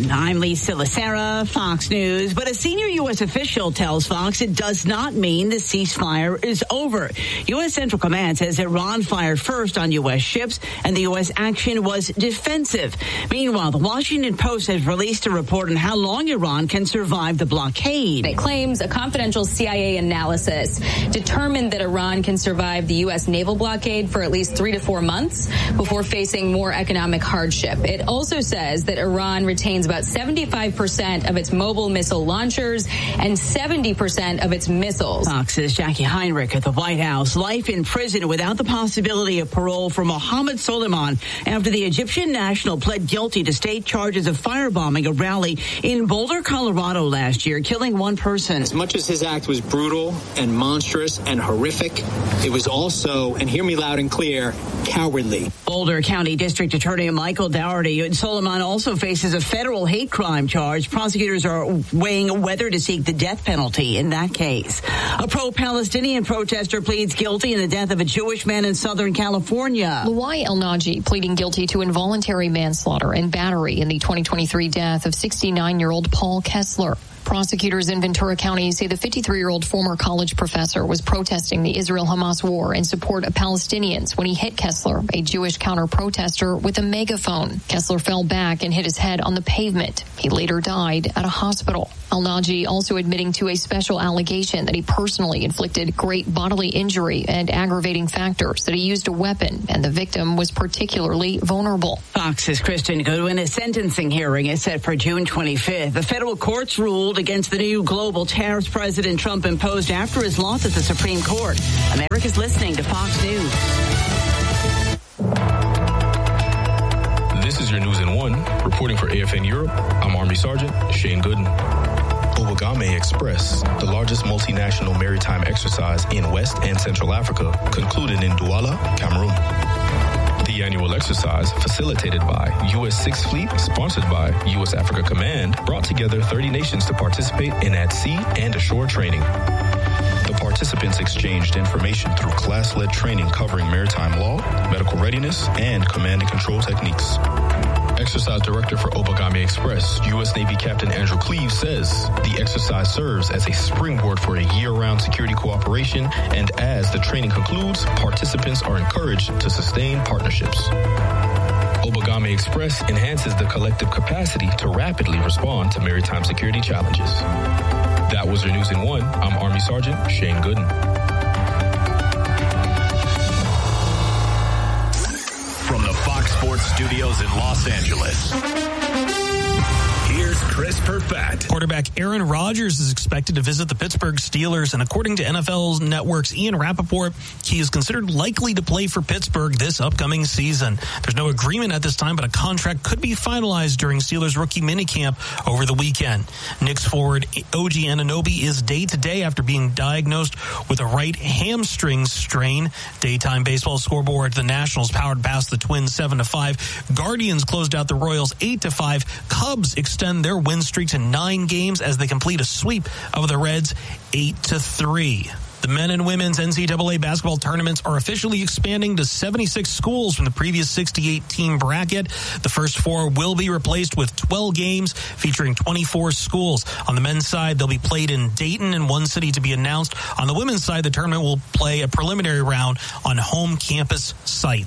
I'm Lisa Lacera, Fox News. But a senior U.S. official tells Fox it does not mean the ceasefire is over. U.S. Central Command says Iran fired first on U.S. ships and the U.S. action was defensive. Meanwhile, the Washington Post has released a report on how long Iran can survive the blockade. It claims a confidential CIA analysis determined that Iran can survive the U.S. naval blockade for at least 3 to 4 months before facing more economic hardship. It also says that Iran retains about 75% of its mobile missile launchers and 70% of its missiles. Fox's Jackie Heinrich at the White House. Life in prison without the possibility of parole for Mohammed Soleiman after the Egyptian national pled guilty to state charges of firebombing a rally in Boulder, Colorado last year, killing one person. As much as his act was brutal and monstrous and horrific, it was also, and hear me loud and clear, cowardly. Boulder County District Attorney Michael Dougherty. Soleiman also faces a federal hate crime charge. Prosecutors are weighing whether to seek the death penalty in that case. A pro-Palestinian protester pleads guilty in the death of a Jewish man in Southern California. Luai El-Naji pleading guilty to involuntary manslaughter and battery in the 2023 death of 69-year-old Paul Kessler. Prosecutors in Ventura County say the 53-year-old former college professor was protesting the Israel-Hamas war in support of Palestinians when he hit Kessler, a Jewish counter-protester, with a megaphone. Kessler fell back and hit his head on the pavement. He later died at a hospital. El-Naji also admitting to a special allegation that he personally inflicted great bodily injury and aggravating factors, that he used a weapon and the victim was particularly vulnerable. Fox's Kristen Goodwin. A sentencing hearing is set for June 25th. The federal courts ruled against the new global tariffs President Trump imposed after his loss at the Supreme Court. America's listening to Fox News. This is your News in One. Reporting for AFN Europe, I'm Army Sergeant Shane Gooden. Obagame Express, the largest multinational maritime exercise in West and Central Africa, concluded in Douala, Cameroon. The annual exercise, facilitated by U.S. 6th Fleet, sponsored by U.S. Africa Command, brought together 30 nations to participate in at-sea and ashore training. The participants exchanged information through class-led training covering maritime law, medical readiness, and command and control techniques. Exercise Director for Obagame Express, U.S. Navy Captain Andrew Cleave, says the exercise serves as a springboard for a year-round security cooperation, and as the training concludes, participants are encouraged to sustain partnerships. Obagame Express enhances the collective capacity to rapidly respond to maritime security challenges. That was your News in One. I'm Army Sergeant Shane Gooden. From the Fox Sports Studios in Los Angeles, here's Chris Perfett. Quarterback Aaron Rodgers is expected to visit the Pittsburgh Steelers, and according to NFL Network's Ian Rappaport, he is considered likely to play for Pittsburgh this upcoming season. There's no agreement at this time, but a contract could be finalized during Steelers rookie minicamp over the weekend. Knicks forward OG Anunoby is day-to-day after being diagnosed with a right hamstring strain. Daytime baseball scoreboard: the Nationals powered past the Twins 7-5. Guardians closed out the Royals 8-5. Cubs extend their win streak to 9 games as they complete a sweep of the Reds 8-3. The men and women's NCAA basketball tournaments are officially expanding to 76 schools from the previous 68-team bracket. The first 4 will be replaced with 12 games featuring 24 schools. On the men's side, they'll be played in Dayton and one city to be announced. On the women's side, the tournament will play a preliminary round on home campus sites.